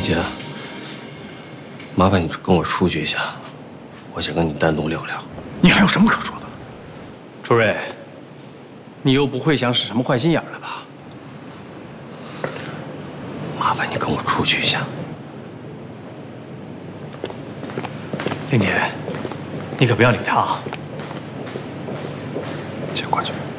姐，麻烦你跟我出去一下，我想跟你单独聊聊。 你还有什么可说的？楚瑞，你又不会想使什么坏心眼了吧？ 麻烦你跟我出去一下。 玲姐，你可不要理他啊。 先过去。